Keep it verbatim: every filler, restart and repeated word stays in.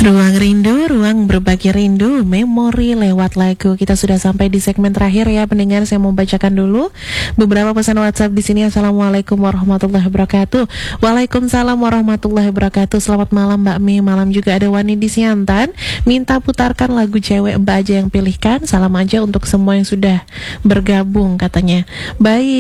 Ruang rindu, ruang berbagi rindu, memori lewat lagu. Kita sudah sampai di segmen terakhir ya pendengar. Saya mau bacakan dulu beberapa pesan WhatsApp di sini. Assalamualaikum warahmatullahi wabarakatuh. Waalaikumsalam warahmatullahi wabarakatuh. Selamat malam Mbak Mi. Malam juga ada Wani di Siantan. Minta putarkan lagu cewek Mbak aja yang pilihkan. Salam aja untuk semua yang sudah bergabung katanya. Baik.